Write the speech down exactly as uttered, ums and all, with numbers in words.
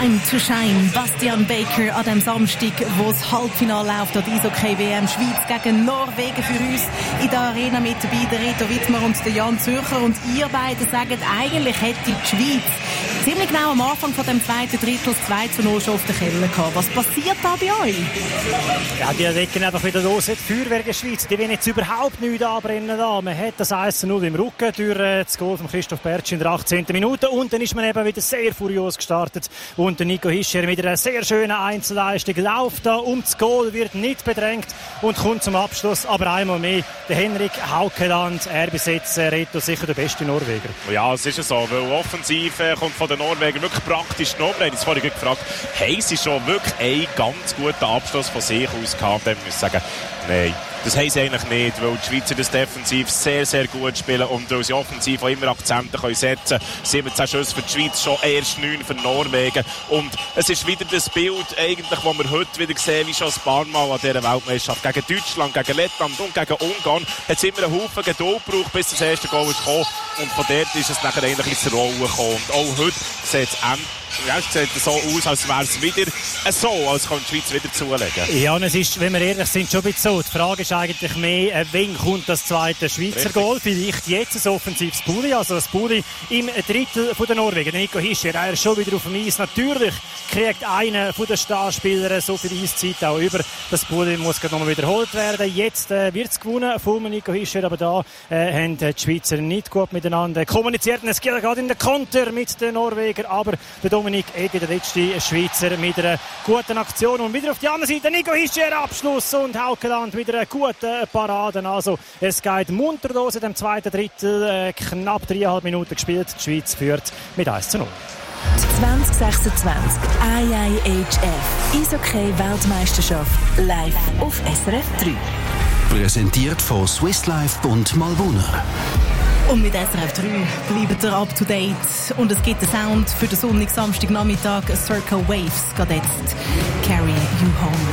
Time to Shine. Bastian Baker an dem Samstag, wo das Halbfinale läuft, an der Eishockey-W M Schweiz gegen Norwegen für uns. In der Arena mit dabei der Reto Wittmer und der Jan Zürcher. Und ihr beide sagen, eigentlich hätte die Schweiz ziemlich genau am Anfang von dem zweiten Drittel zwei zu null schon auf den Keller gehabt. Was passiert da bei euch? Ja, die legen einfach wieder los. Die Feuerwehr der Schweiz, die wollen jetzt überhaupt nichts anbrennen. Da. Man hat das eins zu null im Rücken durch das Goal von Christoph Bertsch in der achtzehnten Minute. Und dann ist man eben wieder sehr furios gestartet. Und der Nico Hischier mit einer sehr schönen Einzelleistung läuft da um das Goal, wird nicht bedrängt und kommt zum Abschluss. Aber einmal mehr, der Henrik Haukeland, er besetzt Reto sicher der beste Norweger. Ja, es ist ja so, weil offensiv äh, kommt von den Norwegern wirklich praktisch noch. Wir haben uns vorhin gefragt, haben sie schon wirklich einen ganz guten Abschluss von sich aus gehabt? Dann muss ich sagen, nein. Das haben sie eigentlich nicht, weil die Schweizer das defensiv sehr, sehr gut spielen und weil sie offensiv auch immer Akzente können setzen können. siebzehn Schüsse für die Schweiz, schon erst neun für Norwegen. Und es ist wieder das Bild, eigentlich, das wir heute wieder sehen, wie schon ein paar Mal an dieser Weltmeisterschaft. Gegen Deutschland, gegen Lettland und gegen Ungarn hat es immer einen Haufen Geduld gebraucht, bis das erste Goal ist gekommen. Und von dort ist es nachher eigentlich ins Rollen gekommen. Und auch heute sieht es endlich. Ja, es sieht so aus, als wäre es wieder so, als könnte die Schweiz wieder zulegen. Ja, und es ist, wenn wir ehrlich sind, schon ein bisschen so. Die Frage ist eigentlich mehr, wann kommt das zweite Schweizer Richtig. Goal? Vielleicht jetzt ein offensives Bulli, also das Bulli im Drittel von der Norwegen. Nico Hischier, er ist schon wieder auf dem Eis. Natürlich kriegt einer von den Starspielern so viel Eiszeit auch über. Das Bulli muss gerade nochmal wiederholt werden. Jetzt äh, wird es gewonnen von Nico Hischier, aber da äh, haben die Schweizer nicht gut miteinander kommuniziert. Es geht gerade in den Konter mit den Norwegern, aber der Dominik Edi, der letzte Schweizer, mit einer guten Aktion. Und wieder auf die andere Seite Nico Hischier, Abschluss, und Haukeland wieder eine gute Parade. Also es geht munter los in dem zweiten Drittel. Äh, knapp dreieinhalb Minuten gespielt. Die Schweiz führt mit eins zu null. zwanzig sechsundzwanzig I I H F Eishockey-Weltmeisterschaft live auf S R F drei. Präsentiert von Swiss Life und Malwohner. Und mit S R F drei bleibt ihr up to date. Und es gibt den Sound für den sonnigen Samstagnachmittag. Circle Waves geht jetzt. Carry You Home.